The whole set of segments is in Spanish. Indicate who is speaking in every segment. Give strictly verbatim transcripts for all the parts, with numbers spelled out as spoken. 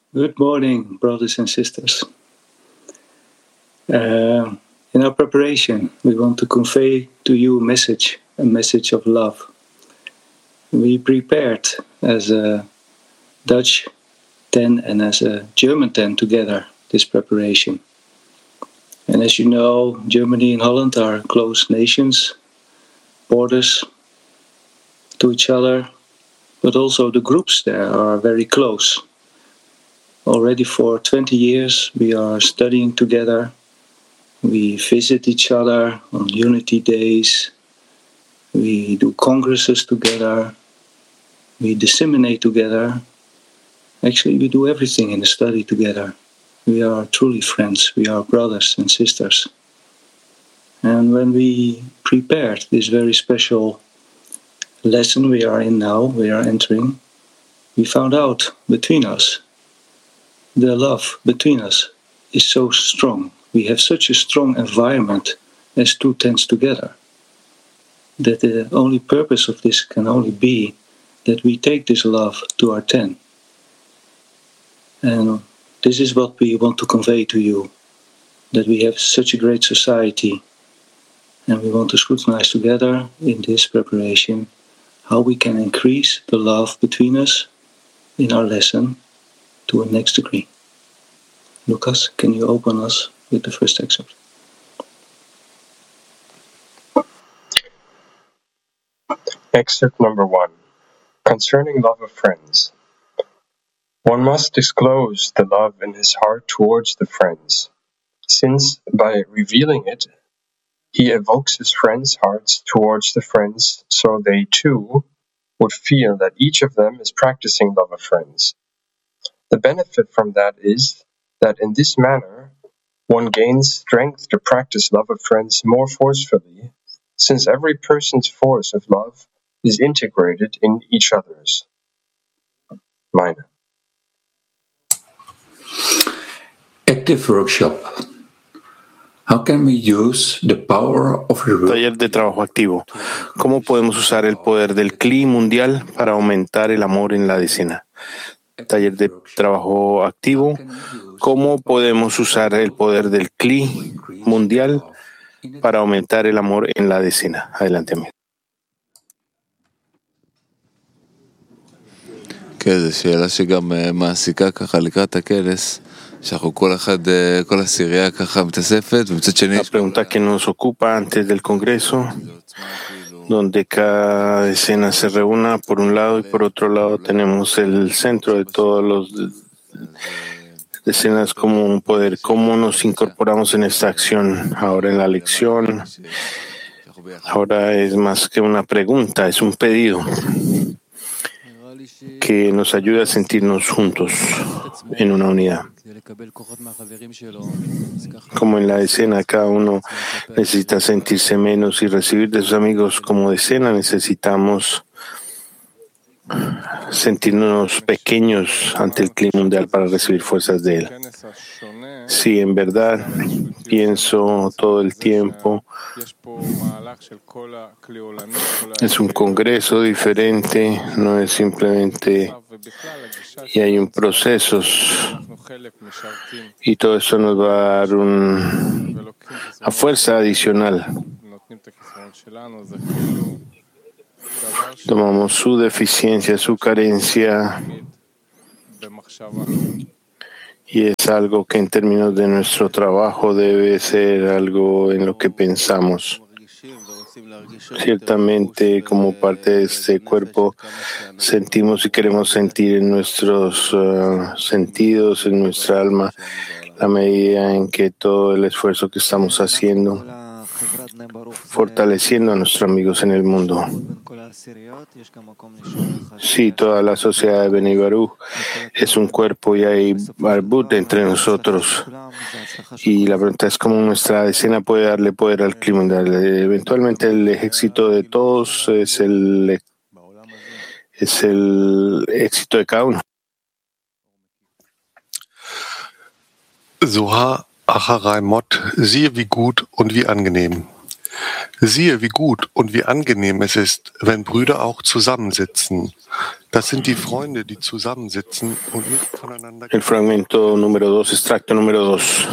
Speaker 1: Good morning, brothers and sisters. Uh, in our preparation, we want to convey to you a message, a message of love. We prepared as a Dutch ten and as a German ten together this preparation. And as you know, Germany and Holland are close nations, borders to each other, but also the groups there are very close. Already for twenty years we are studying together. We visit each other on unity days. We do congresses together. We disseminate together. Actually, we do everything in the study together. We are truly friends. We are brothers and sisters. And when we prepared this very special lesson we are in now, we are entering, we found out between us, the love between us is so strong. We have such a strong environment as two tens together, that the only purpose of this can only be that we take this love to our ten. And this is what we want to convey to you, that we have such a great society, and we want to scrutinize together in this preparation how we can increase the love between us in our lesson to a next degree. Lucas, can you open us with the first excerpt?
Speaker 2: Excerpt number one. Concerning love of friends. One must disclose the love in his heart towards the friends, since by revealing it, he evokes his friends' hearts towards the friends, so they too would feel that each of them is practicing love of friends. The benefit from that is that in this manner, one gains strength to practice love of friends more forcefully, since every person's force of love is integrated in each other's. Mine.
Speaker 3: Active workshop. How can we use the power of the
Speaker 4: Taller de trabajo activo. ¿Cómo podemos usar el poder del C L I mundial para aumentar el amor en la decena? Taller de trabajo activo. ¿Cómo podemos usar el poder del C L I mundial para aumentar el amor en la decena? Adelante, amigo.
Speaker 5: כן, זו שאלה שגם מעסיקה ככה לקראת הכנס, שאנחנו כל אחד, כל הסירייה ככה מתאספת, ומצד שני...
Speaker 4: La pregunta que nos ocupa antes del Congreso, donde cada decena se reúna por un lado y por otro lado tenemos el centro de todos los decenas como un poder. ¿Cómo nos incorporamos en esta acción? Ahora en la lección, ahora es más que una pregunta, es un pedido que nos ayude a sentirnos juntos en una unidad. Como en la decena, cada uno necesita sentirse menos y recibir de sus amigos. Como decena necesitamos sentirnos pequeños ante el clima mundial para recibir fuerzas de él. Sí, en verdad, pienso todo el tiempo, es un congreso diferente, no es simplemente, y hay un proceso, y todo eso nos va a dar un, a fuerza adicional. Tomamos su deficiencia, su carencia, y es algo que en términos de nuestro trabajo debe ser algo en lo que pensamos. Ciertamente, como parte de este cuerpo, sentimos y queremos sentir en nuestros uh, sentidos, en nuestra alma, la medida en que todo el esfuerzo que estamos haciendo, fortaleciendo a nuestros amigos en el mundo. Sí, toda la sociedad de Bnei Baruch es un cuerpo y hay Arbut entre nosotros. Y la pregunta es cómo nuestra decena puede darle poder al clima mundial. Eventualmente el éxito de todos es el, es el éxito de cada uno.
Speaker 6: Zohar Acharai Mott, siehe wie gut und wie angenehm. Siehe, wie gut und wie angenehm es ist, wenn Brüder auch zusammensitzen. Das sind die Freunde, die zusammensitzen und nicht voneinander.
Speaker 4: El fragmento número dos, extracto número dos.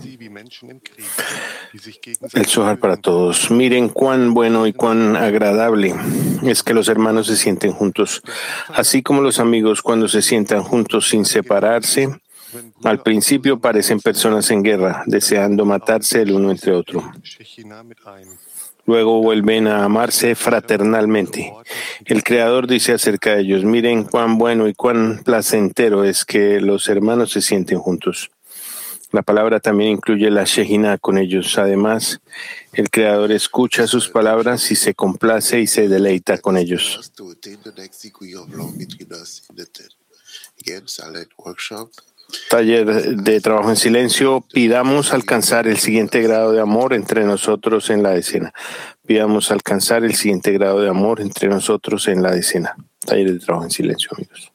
Speaker 4: El Zohar para todos. Miren cuán bueno y cuán agradable es que los hermanos se sienten juntos, así como los amigos cuando se sientan juntos sin separarse. Al principio parecen personas en guerra, deseando matarse el uno entre otro. Luego vuelven a amarse fraternalmente. El Creador dice acerca de ellos, miren cuán bueno y cuán placentero es que los hermanos se sienten juntos. La palabra también incluye la Shejina con ellos. Además, el Creador escucha sus palabras y se complace y se deleita con ellos. Taller de trabajo en silencio. Pidamos alcanzar el siguiente grado de amor entre nosotros en la decena. Pidamos alcanzar el siguiente grado de amor entre nosotros en la decena. Taller de trabajo en silencio, amigos.